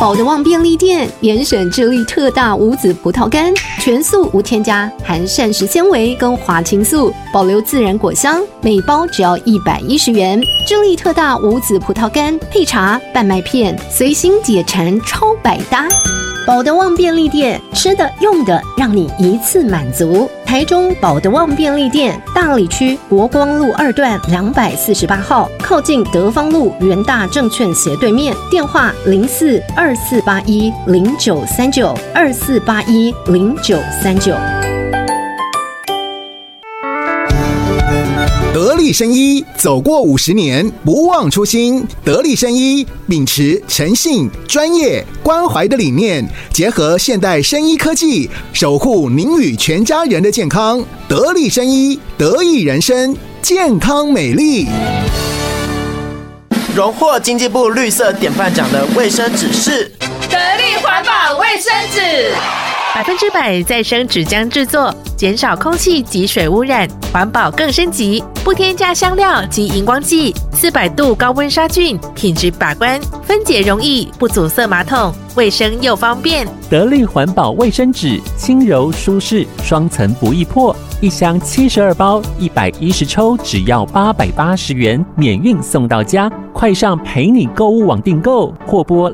宝德旺便利店严选智利特大无籽葡萄干，全素无添加，含膳食纤维跟花青素，保留自然果香，每包只要110元。智利特大无籽葡萄干配茶、半麦片，随心解馋，超百搭。宝德旺便利店，吃的用的让你一次满足。台中宝德旺便利店，大里区国光路2段248号，靠近德芳路元大证券斜对面，电话042481093924810939。 得力生医走过50年，不忘初心。得力生医秉持诚信、专业、关怀的理念，结合现代生医科技，守护您与全家人的健康。得力生医，得益人生，健康美丽。 荣获经济部绿色典范奖的卫生纸是得力环保卫生纸 ，100%再生纸浆制作，减少空气及水污染，环保更升级，不添加香料及荧光剂，400度高温杀菌，品质把关，分解容易，不阻塞马桶，卫生又方便。 得力环保卫生纸，轻柔舒适，双层不易破，一箱72包，110抽，只要880元，免运送到家。快上陪你购物网订购，或拨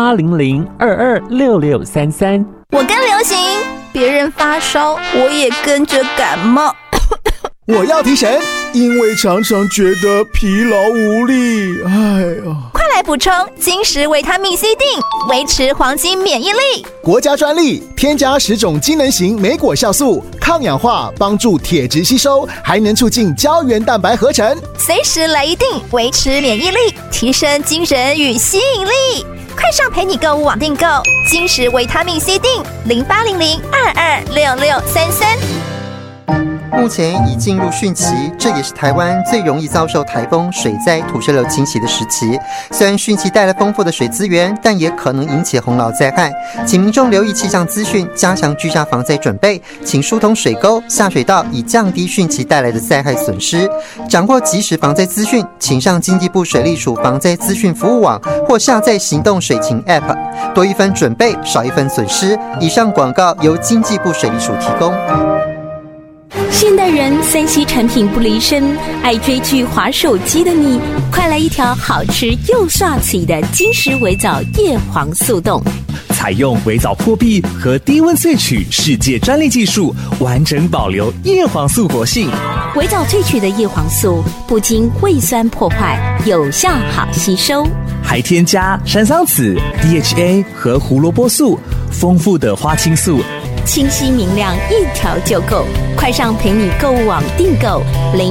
0800226633。 我跟流行，别人发烧，我也跟着感冒。 我要提神，因为常常觉得疲劳无力。 快来补充金石维他命 C 锭，维持黄金免疫力。 国家专利，添加10种机能型莓果酵素，抗氧化，帮助铁质吸收，还能促进胶原蛋白合成。 随时来一锭，维持免疫力，提升精神与吸引力。快上陪你购物网订购金石维他命 C 锭，0800226633。 目前已进入汛期，这也是台湾最容易遭受台风、水灾、土石流侵袭的时期。虽然汛期带来丰富的水资源，但也可能引起洪涝灾害，请民众留意气象资讯，加强居家防灾准备，请疏通水沟、下水道，以降低汛期带来的灾害损失。掌握即时防灾资讯，请上经济部水利署防灾资讯服务网，或下载行动水情 App， 多一分准备，少一分损失。以上广告由经济部水利署提供。 现代人3C 产品不离身，爱追剧、滑手机的你，快来一条好吃又帅气的金石微藻叶黄素冻。 采用微藻破壁和低温萃取世界专利技术，完整保留叶黄素活性。 微藻萃取的叶黄素不经胃酸破坏，有效好吸收， 还添加山桑子、DHA 和胡萝卜素，丰富的花青素， 清晰明亮，一条就够。快上陪你购物网订购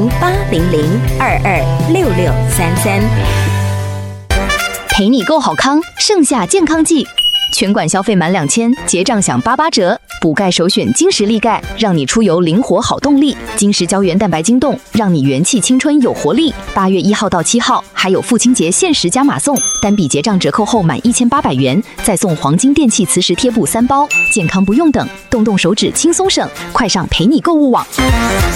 0800226633。 陪你购好康，盛夏健康季，全馆消费满2000，结账享88折。补钙首选金石力钙，让你出游灵活好动力。金石胶原蛋白晶冻，让你元气青春有活力。8月1号到7号，还有父亲节限时加码送，单笔结账折扣后满1800元，再送黄金电器磁石贴布3包。健康不用等，动动手指轻松省，快上陪你购物网。